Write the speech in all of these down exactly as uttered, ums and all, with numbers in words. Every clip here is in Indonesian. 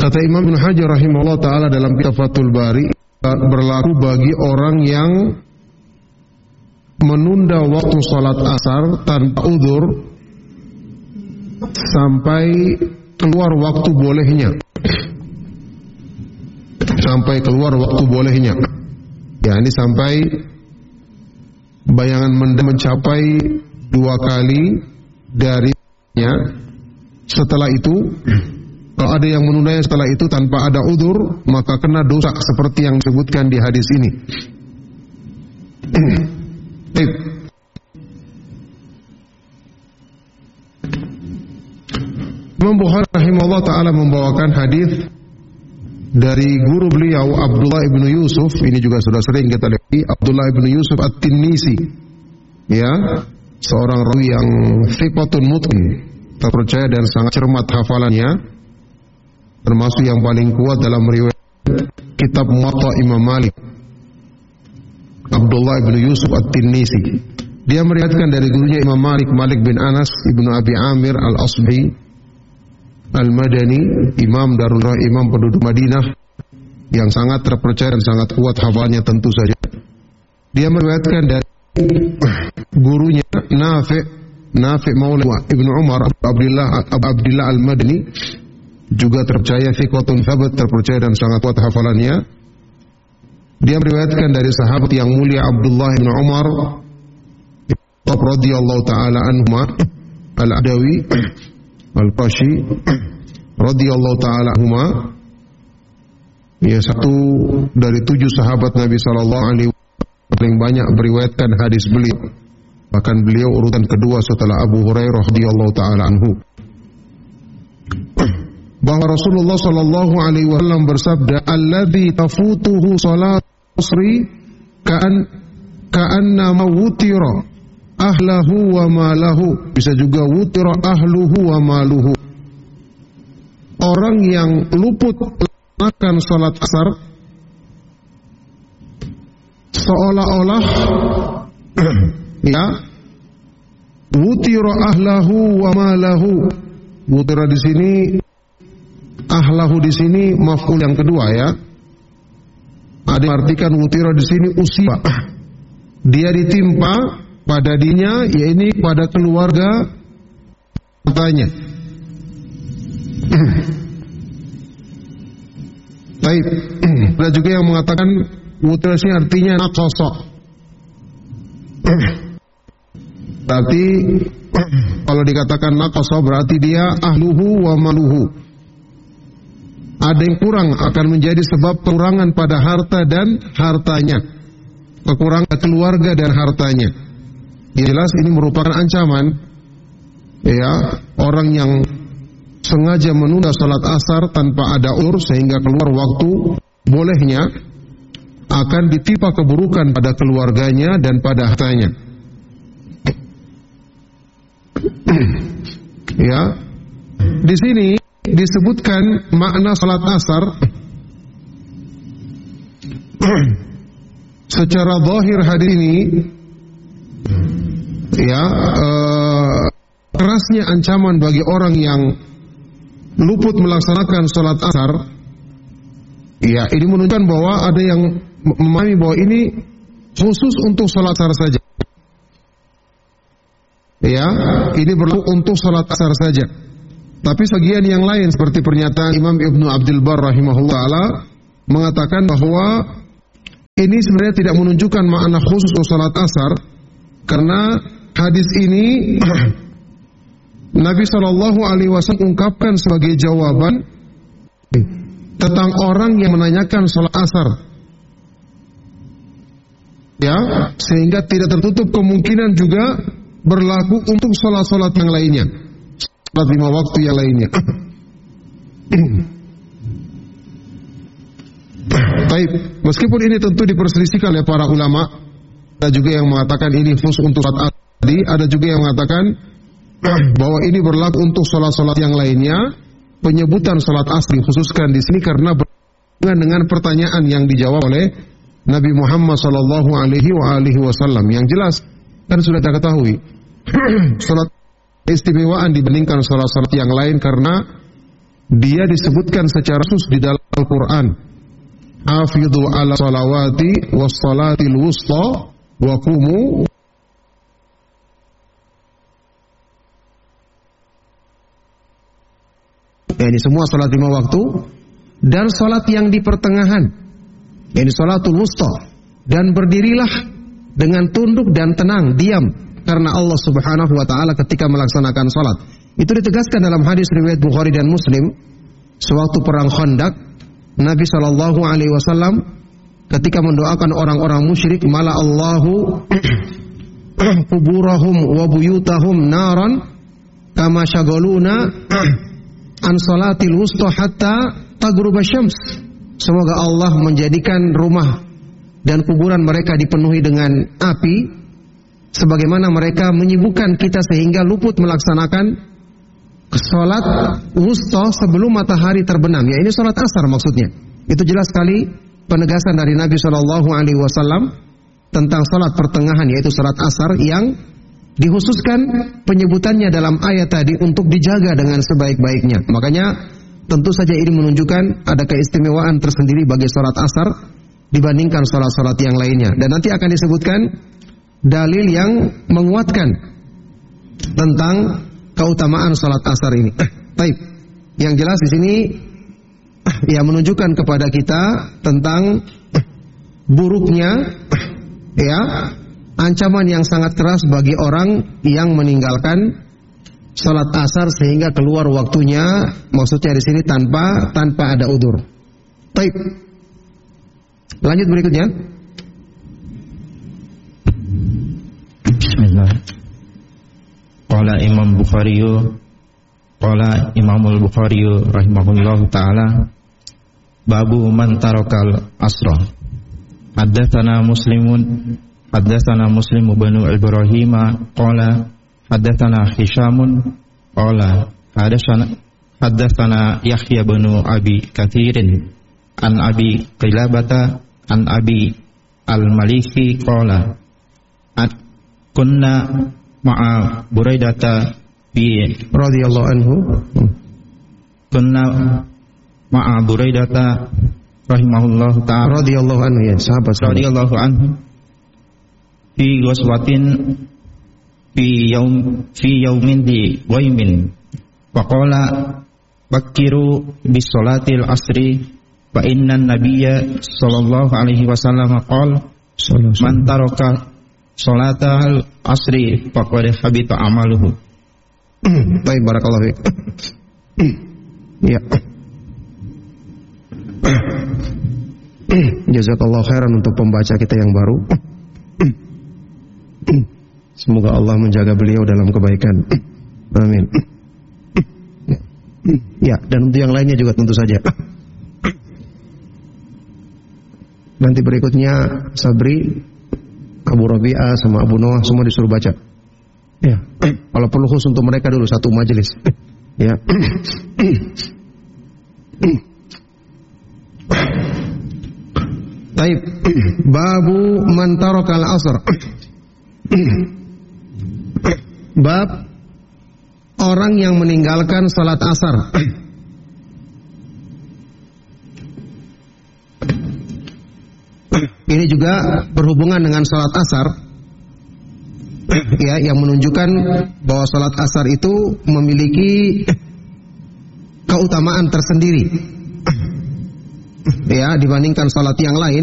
Kata Imam Ibnu Hajar rahimahullah taala dalam kitab Fathul Bari, berlaku bagi orang yang menunda waktu salat asar tanpa udzur sampai keluar waktu bolehnya. Sampai keluar waktu bolehnya. Ya, ini sampai bayangan mencapai dua kali darinya. Setelah itu, kalau ada yang menundanya setelah itu tanpa ada udzur, maka kena dosa seperti yang disebutkan di hadis ini. Imam Bukhari rahimahullah taala membawakan hadis dari guru beliau Abdullah ibnu Yusuf. Ini juga sudah sering kita lihat, Abdullah ibnu Yusuf At-Tinnisi, ya, seorang rawi yang thiqatun mutqin, terpercaya dan sangat cermat hafalannya, termasuk yang paling kuat dalam riwayat kitab Muwatta Imam Malik. Abdullah ibnu Yusuf At-Tinnisi, dia meriwayatkan dari gurunya Imam Malik, Malik bin Anas ibnu Abi Amir Al-Asbahi Al-Madani, imam Darul Ra, imam penduduk Madinah yang sangat terpercaya dan sangat kuat hafalnya tentu saja. Dia meriwayatkan dari gurunya Nafi' Nafi' Maula Ibnu Umar Abdullah Abdullah Al-Madani, juga terpercaya, thiqatun thabat, terpercaya dan sangat kuat hafalannya. Dia meriwayatkan dari sahabat yang mulia Abdullah bin Umar radhiyallahu taala anhuma Al-Adawi Al-Qashi radhiyallahu taala anhuma, ya, satu dari tujuh sahabat Nabi sallallahu alaihi wasallam paling banyak meriwayatkan hadis beliau. Bahkan beliau urutan kedua setelah Abu Hurairah radhiyallahu taala anhu. Bahwa Rasulullah sallallahu alaihi wasallam bersabda, "Alladzi tafutuhu salat asri ka'an ka'anna mawutira ahlahu wa malahu." Bisa juga wutira ahluhu wa maluhu. Orang yang luput melaksanakan salat asar seolah-olah ya, wutira ahlahu wa malahu. Wutira di sini, ahlahu di sini maf'ul yang kedua, ya. Ada yang artikan wutira di sini usia. Dia ditimpa pada dirinya, ya, ini pada keluarga katanya. Baik. Ada juga yang mengatakan wutira sini artinya naqasa. Berarti kalau dikatakan naqasa berarti dia ahluhu wa maluhu. Ada yang kurang akan menjadi sebab kekurangan pada harta dan hartanya. Kekurangan keluarga dan hartanya. Jelas ini merupakan ancaman, ya, orang yang sengaja menunda salat asar tanpa ada udzur sehingga keluar waktu bolehnya, akan ditimpa keburukan pada keluarganya dan pada hartanya. Ya, di sini disebutkan makna salat asar secara zahir hadis ini, ya, eh, kerasnya ancaman bagi orang yang luput melaksanakan salat asar. Ya, ini menunjukkan bahwa ada yang memahami bahwa ini khusus untuk salat asar saja. Ya, ini berlaku untuk salat asar saja. Tapi sebagian yang lain seperti pernyataan Imam Ibnu Abdul Bar rahimahullah ta'ala mengatakan bahwa ini sebenarnya tidak menunjukkan makna khusus untuk salat asar, karena hadis ini Nabi shallallahu alaihi wasallam ungkapkan sebagai jawaban tentang orang yang menanyakan salat asar, ya, sehingga tidak tertutup kemungkinan juga berlaku untuk salat-salat yang lainnya, salat lima waktu yang lainnya. Baik, meskipun ini tentu diperselisihkan oleh para ulama, ada juga yang mengatakan ini khusus untuk salat asar, ada juga yang mengatakan bahwa ini berlaku untuk salat-salat yang lainnya. Penyebutan salat asar dikhususkan di sini karena berhubungan dengan pertanyaan yang dijawab oleh Nabi Muhammad sallallahu alaihi wasallam. Yang jelas kan sudah kita ketahui, salat istimewaan dibandingkan salat-salat yang lain karena dia disebutkan secara khusus di dalam Al-Quran. Hafidhu ala salawati was salatil wusta wa qumu. Ini semua salat lima waktu dan salat yang di pertengahan, ini salatul wusta, dan berdirilah dengan tunduk dan tenang, diam karena Allah Subhanahu wa taala ketika melaksanakan salat. Itu ditegaskan dalam hadis riwayat Bukhari dan Muslim sewaktu perang Khandaq, Nabi sallallahu alaihi wasallam ketika mendoakan orang-orang musyrik, mala Allahu kuburahum wa buyutahum naran kama syaghaluna an salatil wusta hatta taghruba syams. Semoga Allah menjadikan rumah dan kuburan mereka dipenuhi dengan api sebagaimana mereka menyibukkan kita sehingga luput melaksanakan salat wusta sebelum matahari terbenam. Ya, ini salat asar maksudnya. Itu jelas sekali penegasan dari Nabi shallallahu alaihi wasallam tentang salat pertengahan, yaitu salat asar yang dikhususkan penyebutannya dalam ayat tadi untuk dijaga dengan sebaik-baiknya. Makanya tentu saja ini menunjukkan ada keistimewaan tersendiri bagi salat asar dibandingkan salat-salat yang lainnya. Dan nanti akan disebutkan dalil yang menguatkan tentang keutamaan salat asar ini. Baik. Yang jelas di sini ya menunjukkan kepada kita tentang buruknya ya ancaman yang sangat keras bagi orang yang meninggalkan salat asar sehingga keluar waktunya, maksudnya di sini tanpa tanpa ada udzur. Baik. Lanjut berikutnya. Bismillah. Qala Imam Bukhari, qala Imamul Bukhari rahimahullahu taala, babu man tarakal asra. Haddatsana Muslimun Haddatsana Muslim bin Ibrahim qala haddatsana Hishamun qala haddatsana haddatsana Yahya bin Abi Katsirin an Abi Qilabata an Abi Al-Maliki qala at kunna ma'a Buraidata fi radhiyallahu anhu kunna ma'a Buraidata rahimahullahu ta'ala radhiyallahu anhu, ya sahabat radhiyallahu anhu fi ghazwatin fi yaum fi yaumin di waimin faqala bakiru bis salatil asri fa innan nabiyya sallallahu alaihi wasallam qala man taraka salatal asri faqad habita amaluhu. Baik, barakallahu fiik. Ya. Jazakallahu khairan untuk pembaca kita yang baru. Semoga Allah menjaga beliau dalam kebaikan. Amin. Ya, dan untuk yang lainnya juga tentu saja. Nanti berikutnya Sabri, Abu Rabi'ah sama Abu Noah semua disuruh baca. Ya, kalau perlu khusus untuk mereka dulu satu majelis. Ya. Baik, babu man tarakal asr. Bab orang yang meninggalkan salat asar. Ini juga berhubungan dengan salat asar, ya, yang menunjukkan bahwa salat asar itu memiliki keutamaan tersendiri, ya, dibandingkan salat yang lain.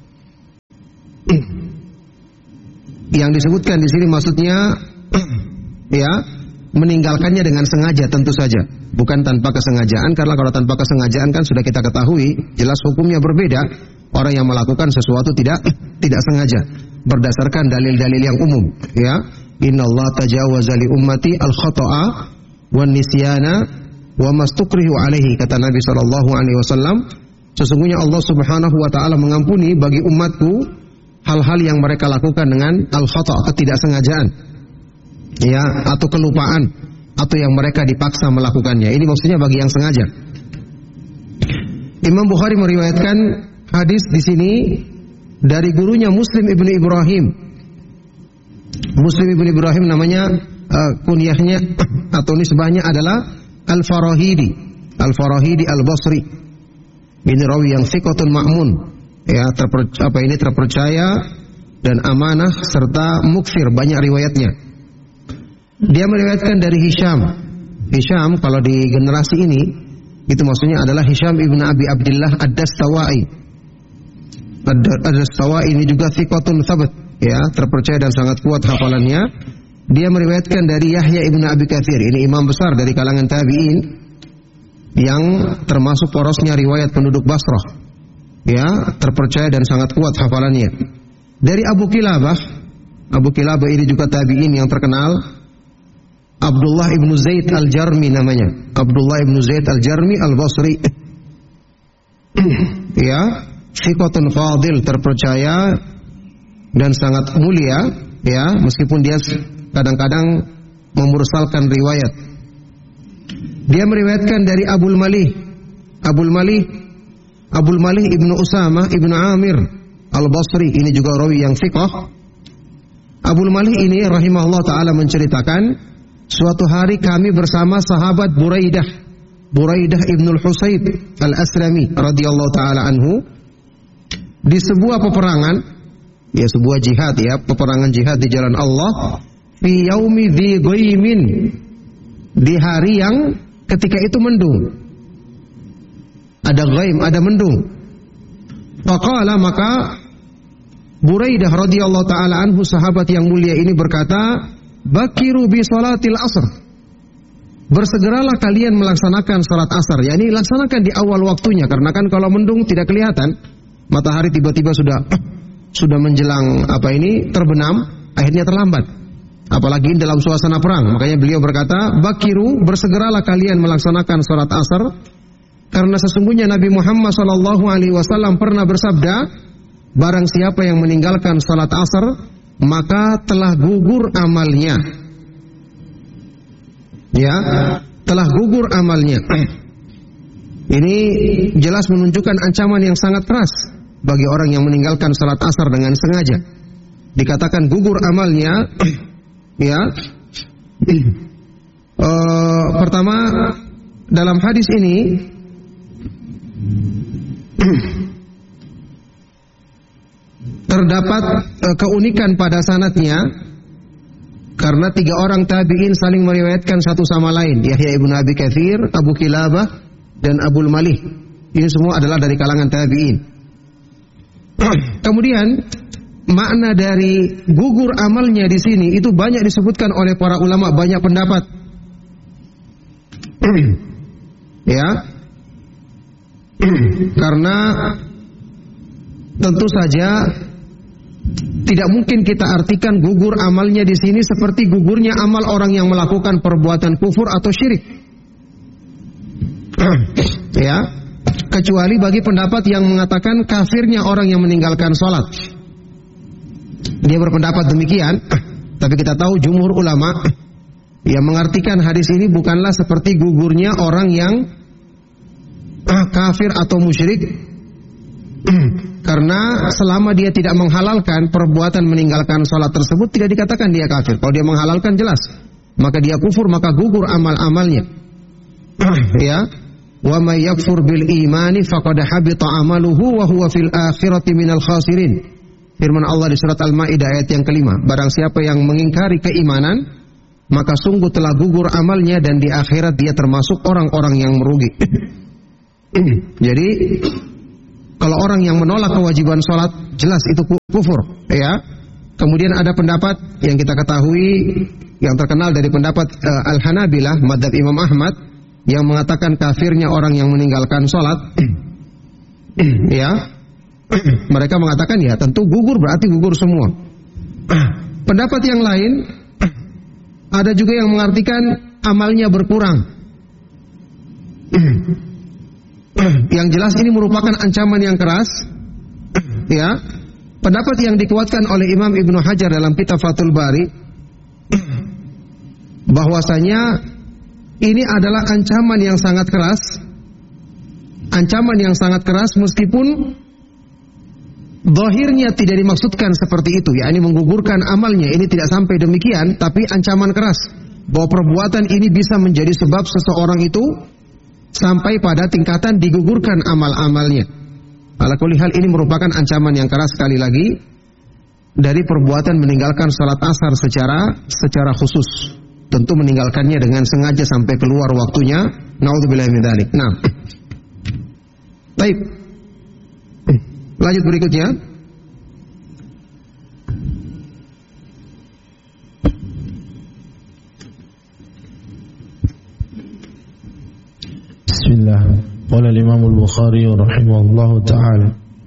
Yang disebutkan di sini maksudnya ya, meninggalkannya dengan sengaja tentu saja, bukan tanpa kesengajaan, karena kalau tanpa kesengajaan kan sudah kita ketahui jelas hukumnya berbeda. Orang yang melakukan sesuatu tidak tidak sengaja berdasarkan dalil-dalil yang umum, ya. Innallaha tajawaza li ummati al-khata'a wan nisyana wa mastukrihu alaihi, kata Nabi sallallahu alaihi wasallam, sesungguhnya Allah Subhanahu wa taala mengampuni bagi umatku hal-hal yang mereka lakukan dengan al-khata', ketidaksengajaan, ya, atau kelupaan, atau yang mereka dipaksa melakukannya. Ini maksudnya bagi yang sengaja. Imam Bukhari meriwayatkan hadis di sini dari gurunya Muslim ibnu Ibrahim. Muslim ibnu Ibrahim namanya, uh, kunyahnya atau nisbahnya adalah Al-Farahidi. Al-Farahidi Al-Basri. Ini rawi yang thiqatun ma'mun, ya, terpercaya, apa ini terpercaya dan amanah serta mukfir, banyak riwayatnya. Dia meriwayatkan dari Hisham. Hisham kalau di generasi ini itu maksudnya adalah Hisham ibn Abi Abdullah Ad-Dastawai. Ad-Dastawai ini juga thiqatun thabat, ya, terpercaya dan sangat kuat hafalannya. Dia meriwayatkan dari Yahya ibn Abi Katsir. Ini imam besar dari kalangan tabi'in yang termasuk porosnya riwayat penduduk Basrah, ya, terpercaya dan sangat kuat hafalannya. Dari Abu Kilabah. Abu Kilabah ini juga tabi'in yang terkenal. Abdullah ibn Zaid Al-Jarmi namanya. Abdullah ibn Zaid Al-Jarmi Al-Basri. Ya, thiqatun fadil, terpercaya dan sangat mulia, ya, meskipun dia kadang-kadang memursalkan riwayat. Dia meriwayatkan dari Abul Malih. Abul Malih Abul Malih ibnu Usamah ibnu Amir Al-Basri, ini juga rawi yang thiqah. Abul Malih ini rahimahullah ta'ala menceritakan, suatu hari kami bersama sahabat Buraidah Buraidah ibnul Husayb Al-Aslami radhiyallahu ta'ala anhu di sebuah peperangan, ya, sebuah jihad, ya, peperangan jihad di jalan Allah, fi yaumi dhi ghaimin, di hari yang ketika itu mendung. Ada ghaim, ada mendung. Faqala, maka Buraidah radhiyallahu ta'ala anhu, sahabat yang mulia ini berkata, bakiru bi salatil asr, bersegeralah kalian melaksanakan salat asar, yakni laksanakan di awal waktunya, karena kan kalau mendung tidak kelihatan, matahari tiba-tiba sudah sudah menjelang apa ini terbenam, akhirnya terlambat, apalagi dalam suasana perang. Makanya beliau berkata, bakiru, bersegeralah kalian melaksanakan salat asar, karena sesungguhnya Nabi Muhammad sallallahu alaihi wasallam pernah bersabda, barang siapa yang meninggalkan salat asar, maka telah gugur amalnya. Ya, telah gugur amalnya. Ini jelas menunjukkan ancaman yang sangat keras bagi orang yang meninggalkan salat asar dengan sengaja. Dikatakan gugur amalnya, ya. Uh, pertama, dalam hadis ini terdapat uh, keunikan pada sanadnya, karena tiga orang tabi'in saling meriwayatkan satu sama lain, Yahya ibn Abi Katsir, Abu Kilabah, dan Abul Malih. Ini semua adalah dari kalangan tabi'in. Kemudian makna dari gugur amalnya di sini itu banyak disebutkan oleh para ulama, banyak pendapat. Ya, karena tentu saja tidak mungkin kita artikan gugur amalnya di sini seperti gugurnya amal orang yang melakukan perbuatan kufur atau syirik. Ya, kecuali bagi pendapat yang mengatakan kafirnya orang yang meninggalkan sholat. Dia berpendapat demikian, tapi kita tahu jumhur ulama yang mengartikan hadis ini bukanlah seperti gugurnya orang yang kafir atau musyrik, karena selama dia tidak menghalalkan perbuatan meninggalkan sholat tersebut, tidak dikatakan dia kafir. Kalau dia menghalalkan jelas, maka dia kufur, maka gugur amal-amalnya. Ya, wa may yakfur bil imani faqad habita amaluhu wa huwa fil akhirati minal khasirin. Firman Allah di surat Al-Maidah ayat yang kelima, barang siapa yang mengingkari keimanan, maka sungguh telah gugur amalnya dan di akhirat dia termasuk orang-orang yang merugi. Jadi kalau orang yang menolak kewajiban sholat, jelas itu kufur, ya. Kemudian ada pendapat yang kita ketahui, yang terkenal dari pendapat uh, Al-Hanabilah, madzhab Imam Ahmad, yang mengatakan kafirnya orang yang meninggalkan sholat. Ya, mereka mengatakan ya tentu gugur, berarti gugur semua. Pendapat yang lain, ada juga yang mengartikan amalnya berkurang. Yang jelas ini merupakan ancaman yang keras. Ya, pendapat yang dikuatkan oleh Imam Ibnu Hajar dalam kitab Fathul Bari, bahwasanya ini adalah ancaman yang sangat keras. Ancaman yang sangat keras meskipun zahirnya tidak dimaksudkan seperti itu, yakni menggugurkan amalnya, ini tidak sampai demikian, tapi ancaman keras bahwa perbuatan ini bisa menjadi sebab seseorang itu sampai pada tingkatan digugurkan amal-amalnya. Ala kulli hal, ini merupakan ancaman yang keras sekali lagi dari perbuatan meninggalkan salat asar secara secara khusus. Tentu meninggalkannya dengan sengaja sampai keluar waktunya. Naudzubillahi min dzalik. Nah. Baik. Lanjut berikutnya. Bismillah. Qala al-Imam al-Bukhari rahimahullahu ta'ala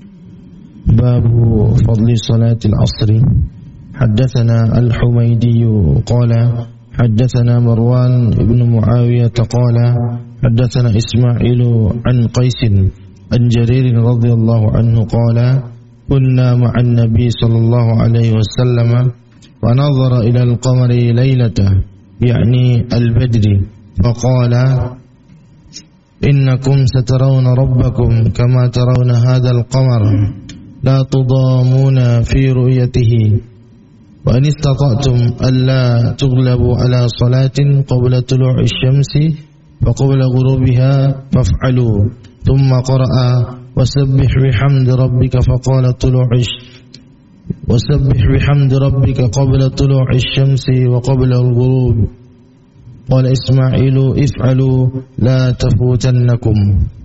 babu fadli salati al-asri. Haddatsana al-Humaydi qala haddatsana Marwan ibn Muawiyah qala haddatsana Ismail an Qais an Jarir radhiyallahu anhu qala kunna ma'an nabiy sallallahu alaihi wasallam wa nadhara ila al-qamari laylatan yani al-badri faqala إنكم سترون ربكم كما ترون هذا القمر لا تضامون في رؤيته وإن استطعتم ألا تغلبوا على صلاة قبل طلوع الشمس فقبل غروبها فافعلوا ثم قرأ وسبح بحمد ربك فقال طلوع وسبح بحمد ربك قبل طلوع الشمس وقبل الغروب. قال إسماعيل افعلوا لا تفوتنكم.